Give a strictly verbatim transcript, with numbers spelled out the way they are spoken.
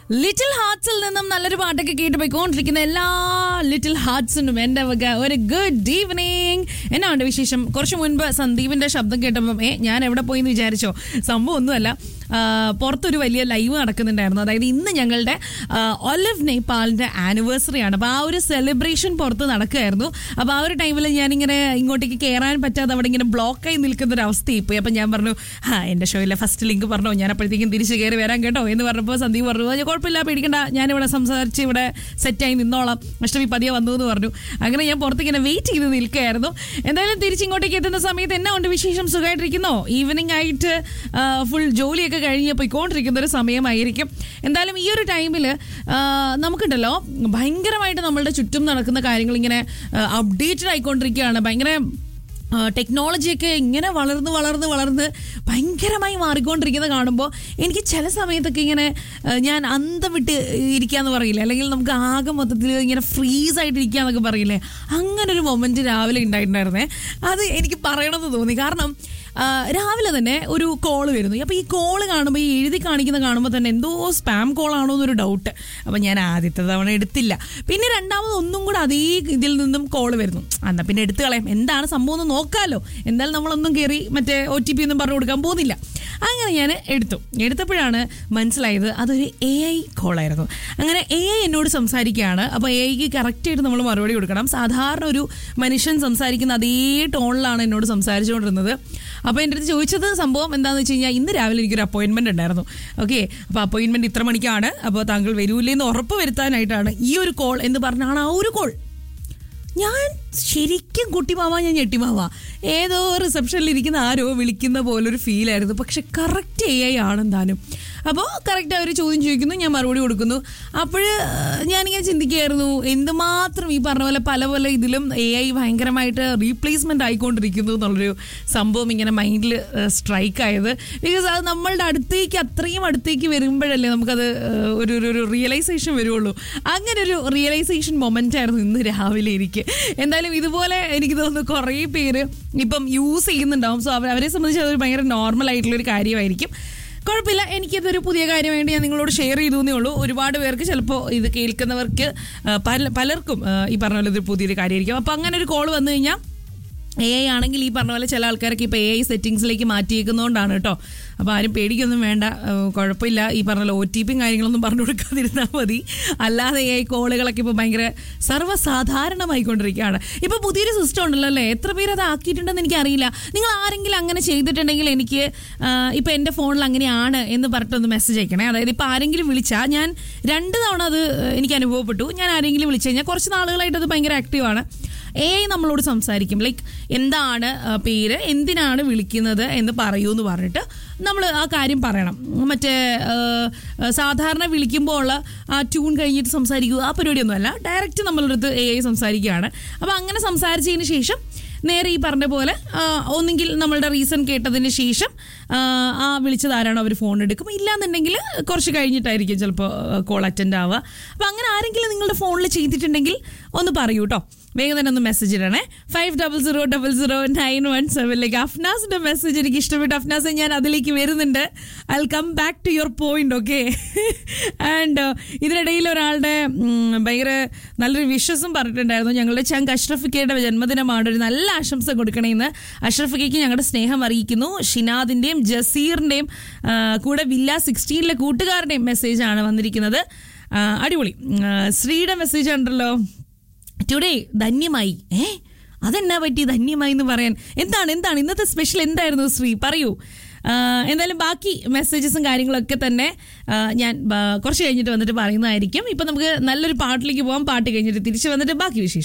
Little ഹാർട്സിൽ നിന്നും നല്ലൊരു പാട്ടൊക്കെ കേട്ട് പോയിക്കൊണ്ടിരിക്കുന്ന എല്ലാ ലിറ്റിൽ ഹാർട്സിനും എൻ്റെ വക ഒരു ഗുഡ് ഈവനിങ്. എന്നാണ്ട് വിശേഷം? കുറച്ച് മുൻപ് സന്ദീപിന്റെ ശബ്ദം കേട്ടപ്പം ഏ ഞാൻ എവിടെ പോയി എന്ന് വിചാരിച്ചോ? സംഭവം ഒന്നുമല്ല, പുറത്തൊരു വലിയ ലൈവ് നടക്കുന്നുണ്ടായിരുന്നു. അതായത് ഇന്ന് ഞങ്ങളുടെ ഒലിവ് നേപ്പാളിന്റെ ആനിവേഴ്സറി ആണ്. അപ്പോൾ ആ ഒരു സെലിബ്രേഷൻ പുറത്ത് നടക്കുകയായിരുന്നു. അപ്പോൾ ആ ഒരു ടൈമിൽ ഞാനിങ്ങനെ ഇങ്ങോട്ടേക്ക് കയറാൻ പറ്റാതെ അവിടെ ഇങ്ങനെ ബ്ലോക്കായി നിൽക്കുന്ന ഒരു അവസ്ഥയായി പോയി. അപ്പം ഞാൻ പറഞ്ഞു, ആ എൻ്റെ ഷോയിലെ ഫസ്റ്റ് ലിങ്ക് പറഞ്ഞോ, ഞാൻ അപ്പോഴത്തേക്കും തിരിച്ച് കയറി വരാൻ കേട്ടോ എന്ന് പറഞ്ഞപ്പോൾ സന്ദീപ് പറഞ്ഞു, കുഴപ്പമില്ല, പേടിക്കണ്ട, ഞാനിവിടെ സംസാരിച്ച് ഇവിടെ സെറ്റായി നിന്നോളാം, അഷ്ടമി പതിയെ വന്നു എന്ന് പറഞ്ഞു. അങ്ങനെ ഞാൻ പുറത്തേക്കിങ്ങനെ വെയിറ്റ് ചെയ്ത് നിൽക്കുകയായിരുന്നു. എന്തായാലും തിരിച്ചിങ്ങോട്ടേക്ക് എത്തുന്ന സമയത്ത് എന്നാ ഉണ്ട് വിശേഷം? സുഖമായിട്ടിരിക്കുന്നോ? ഈവനിങ് ആയിട്ട് ഫുൾ ജോലിയൊക്കെ കഴിഞ്ഞ് പോയിക്കൊണ്ടിരിക്കുന്ന ഒരു സമയമായിരിക്കും. എന്തായാലും ഈ ഒരു ടൈമിൽ നമുക്കുണ്ടല്ലോ ഭയങ്കരമായിട്ട് നമ്മളുടെ ചുറ്റും നടക്കുന്ന കാര്യങ്ങൾ ഇങ്ങനെ അപ്ഡേറ്റഡ് ആയിക്കൊണ്ടിരിക്കുകയാണ്. ഭയങ്കര ടെക്നോളജിയൊക്കെ ഇങ്ങനെ വളർന്ന് വളർന്ന് വളർന്ന് ഭയങ്കരമായി മാറിക്കൊണ്ടിരിക്കുന്നത് കാണുമ്പോൾ എനിക്ക് ചില സമയത്തൊക്കെ ഇങ്ങനെ ഞാൻ അന്തം വിട്ട് ഇരിക്കാന്ന് പറയില്ലേ, അല്ലെങ്കിൽ നമുക്ക് ആകെ മൊത്തത്തിൽ ഇങ്ങനെ ഫ്രീസ് ആയിട്ട് ഇരിക്കുക എന്നൊക്കെ പറയില്ലേ, അങ്ങനെ ഒരു മൊമെന്റ് രാവിലെ ഉണ്ടായിട്ടുണ്ടായിരുന്നേ. അത് എനിക്ക് പറയണമെന്ന് തോന്നി. കാരണം രാവിലെ തന്നെ ഒരു കോള് വരുന്നു. അപ്പോൾ ഈ കോള് കാണുമ്പോൾ, ഈ എഴുതി കാണിക്കുന്ന കാണുമ്പോൾ തന്നെ എന്തോ സ്പാം കോളാണോ എന്നൊരു ഡൗട്ട്. അപ്പോൾ ഞാൻ ആദ്യത്തെ തവണ എടുത്തില്ല. പിന്നെ രണ്ടാമത് ഒന്നും കൂടെ അതേ ഇതിൽ നിന്നും കോള് വരുന്നു. എന്നാൽ പിന്നെ എടുത്തു കളയാം, എന്താണ് സംഭവം എന്ന് നോക്കാമല്ലോ. എന്തായാലും നമ്മളൊന്നും കയറി മറ്റേ ഒ ടി പി ഒന്നും പറഞ്ഞു കൊടുക്കാൻ പോകുന്നില്ല. അങ്ങനെ ഞാൻ എടുത്തു. എടുത്തപ്പോഴാണ് മനസ്സിലായത് അതൊരു എ ഐ കോളായിരുന്നു. അങ്ങനെ എ ഐ എന്നോട് സംസാരിക്കുകയാണ്. അപ്പോൾ എ ഐക്ക് കറക്റ്റായിട്ട് നമ്മൾ മറുപടി കൊടുക്കണം. സാധാരണ ഒരു മനുഷ്യൻ സംസാരിക്കുന്ന അതേ ടോണിലാണ് എന്നോട് സംസാരിച്ചുകൊണ്ടിരുന്നത്. അപ്പോൾ എൻ്റെ അടുത്ത് ചോദിച്ചത് സംഭവം എന്താണെന്ന് വെച്ച് കഴിഞ്ഞാൽ, ഇന്ന് രാവിലെ എനിക്കൊരു അപ്പോയിൻമെൻറ്റ് ഉണ്ടായിരുന്നു. ഓക്കെ, അപ്പോൾ അപ്പോയിൻമെൻറ്റ് ഇത്ര മണിക്കാണ്, അപ്പോൾ താങ്കൾ വരൂല്ലേന്ന് ഉറപ്പ് വരുത്താനായിട്ടാണ് ഈ ഒരു കോൾ എന്ന് പറഞ്ഞാണ് ആ ഒരു കോൾ. ഞാൻ ശരിക്കും കുട്ടിമാവാ, ഞാൻ ഞെട്ടിമാവാ. ഏതോ റിസപ്ഷനിൽ ഇരിക്കുന്ന ആരോ വിളിക്കുന്ന പോലൊരു ഫീലായിരുന്നു. പക്ഷെ കറക്റ്റ് എ ഐ ആണെന്താനും. അപ്പോൾ കറക്റ്റ് അവർ ചോദ്യം ചോദിക്കുന്നു, ഞാൻ മറുപടി കൊടുക്കുന്നു. അപ്പോൾ ഞാനിങ്ങനെ ചിന്തിക്കുകയായിരുന്നു, എന്തുമാത്രം ഈ പറഞ്ഞ പോലെ പല പല ഇതിലും എ ഐ ഭയങ്കരമായിട്ട് റീപ്ലേസ്മെൻ്റ് ആയിക്കൊണ്ടിരിക്കുന്നു എന്നുള്ളൊരു സംഭവം ഇങ്ങനെ മൈൻഡിൽ സ്ട്രൈക്ക് ആയത്. ബിക്കോസ് അത് നമ്മളുടെ അടുത്തേക്ക് അത്രയും അടുത്തേക്ക് വരുമ്പോഴല്ലേ നമുക്കത് ഒരു ഒരു റിയലൈസേഷൻ വരുള്ളൂ. അങ്ങനെ ഒരു റിയലൈസേഷൻ മൊമെൻ്റ് ആയിരുന്നു ഇന്ന് രാവിലെ എനിക്ക്. എന്തായാലും ഇതുപോലെ എനിക്ക് തോന്നുന്നു കുറേ പേര് ഇപ്പം യൂസ് ചെയ്യുന്നുണ്ടാവും. സോ അവർ അവരെ സംബന്ധിച്ച് അതൊരു ഭയങ്കര നോർമൽ ആയിട്ടുള്ളൊരു കാര്യമായിരിക്കും. കുഴപ്പമില്ല, എനിക്കിതൊരു പുതിയ കാര്യം വേണ്ടി ഞാൻ നിങ്ങളോട് ഷെയർ ചെയ്തു എന്നേ ഉള്ളൂ. ഒരുപാട് പേർക്ക് ചിലപ്പോൾ ഇത് കേൾക്കുന്നവർക്ക് പല പലർക്കും ഈ പറഞ്ഞ പോലെ ഇതൊരു പുതിയൊരു കാര്യമായിരിക്കും. അപ്പോൾ അങ്ങനെ ഒരു കോൾ വന്നു കഴിഞ്ഞാൽ എ ഐ ആണെങ്കിൽ ഈ പറഞ്ഞ പോലെ ചില ആൾക്കാരൊക്കെ ഇപ്പോൾ എ ഐ സെറ്റിങ്സിലേക്ക് മാറ്റിയേക്കുന്നതുകൊണ്ടാണ് കേട്ടോ. അപ്പോൾ ആരും പേടിക്കൊന്നും വേണ്ട, കുഴപ്പമില്ല. ഈ പറഞ്ഞ പോലെ ഒ ടി പിയും കാര്യങ്ങളൊന്നും പറഞ്ഞു കൊടുക്കാതിരുന്നാൽ മതി. അല്ലാതെ എ ഐ കോളുകളൊക്കെ ഇപ്പോൾ ഭയങ്കര സർവ്വസാധാരണമായിക്കൊണ്ടിരിക്കുകയാണ്. ഇപ്പോൾ പുതിയൊരു സിസ്റ്റം ഉണ്ടല്ലോ അല്ലേ, എത്ര പേര് അത് ആക്കിയിട്ടുണ്ടെന്ന് എനിക്കറിയില്ല. നിങ്ങൾ ആരെങ്കിലും അങ്ങനെ ചെയ്തിട്ടുണ്ടെങ്കിൽ എനിക്ക് ഇപ്പോൾ എൻ്റെ ഫോണിൽ അങ്ങനെയാണ് എന്ന് പറഞ്ഞിട്ടൊന്ന് മെസ്സേജ് അയക്കണേ. അതായത് ഇപ്പോൾ ആരെങ്കിലും വിളിച്ചാൽ, ഞാൻ രണ്ട് തവണ അത് എനിക്ക് അനുഭവപ്പെട്ടു. ഞാൻ ആരെങ്കിലും വിളിച്ചു കഴിഞ്ഞാൽ കുറച്ച് നാളുകളായിട്ട് അത് ഭയങ്കര ആക്റ്റീവാണ്. എ ഐ നമ്മളോട് സംസാരിക്കും, ലൈക്ക് എന്താണ് പേര്, എന്തിനാണ് വിളിക്കുന്നത് എന്ന് പറയൂ എന്ന് പറഞ്ഞിട്ട് നമ്മൾ ആ കാര്യം പറയണം. മറ്റേ സാധാരണ വിളിക്കുമ്പോൾ ഉള്ള ആ ട്യൂൺ കഴിഞ്ഞിട്ട് സംസാരിക്കുക, ആ പരിപാടിയൊന്നുമല്ല. ഡയറക്റ്റ് നമ്മളുടെ അടുത്ത് എ ഐ സംസാരിക്കുകയാണ്. അപ്പോൾ അങ്ങനെ സംസാരിച്ചതിന് ശേഷം നേരെ ഈ പറഞ്ഞ പോലെ ഒന്നെങ്കിൽ നമ്മളുടെ റീസൺ കേട്ടതിന് ശേഷം ആ വിളിച്ചത് ആരാണോ അവർ ഫോൺ എടുക്കും. ഇല്ലാന്നുണ്ടെങ്കിൽ കുറച്ച് കഴിഞ്ഞിട്ടായിരിക്കും ചിലപ്പോൾ കോൾ അറ്റൻഡ് ആവുക. അപ്പോൾ അങ്ങനെ ആരെങ്കിലും നിങ്ങളുടെ ഫോണിൽ ചെയ്തിട്ടുണ്ടെങ്കിൽ ഒന്ന് പറയൂ കേട്ടോ. വേഗം തന്നെ ഒന്ന് മെസ്സേജ് ഇടണേ. Five double zero double zero nine one സെവനിലേക്ക് അഫ്നാസിന്റെ message എനിക്ക് ഇഷ്ടപ്പെട്ടു. അഫ്നാസ്, ഞാൻ അതിലേക്ക് വരുന്നുണ്ട്. I will come back to your point. Okay, and ഇതിനിടയിൽ ഒരാളുടെ ഭയങ്കര നല്ലൊരു വിഷസും പറഞ്ഞിട്ടുണ്ടായിരുന്നു. ഞങ്ങളുടെ ചങ്ക് അഷ്റഫിക്കയുടെ ജന്മദിനമാണ്, ഒരു നല്ല ആശംസ കൊടുക്കണേന്ന്. അഷ്റഫിക്കയ്ക്ക് ഞങ്ങളുടെ സ്നേഹം അറിയിക്കുന്നു. ഷിനാദിന്റെയും ജസീറിന്റെയും കൂടെ വില്ല സിക്സ്റ്റീനിലെ കൂട്ടുകാരുടെയും മെസ്സേജാണ് വന്നിരിക്കുന്നത്. അടിപൊളി. ശ്രീയുടെ മെസ്സേജ് ഉണ്ടല്ലോ, ടുഡേ ധന്യമായി. ഏ അതെന്നാ പറ്റി ധന്യമായി എന്ന് പറയാൻ? എന്താണ് എന്താണ് ഇന്നത്തെ സ്പെഷ്യൽ എന്തായിരുന്നു ശ്രീ, പറയൂ. എന്തായാലും ബാക്കി മെസ്സേജസും കാര്യങ്ങളൊക്കെ തന്നെ ഞാൻ കുറച്ച് കഴിഞ്ഞിട്ട് വന്നിട്ട് പറയുന്നതായിരിക്കും. ഇപ്പം നമുക്ക് നല്ലൊരു പാട്ടിലേക്ക് പോകാം. പാട്ട് കഴിഞ്ഞിട്ട് തിരിച്ച് വന്നിട്ട് ബാക്കി വിശേഷം.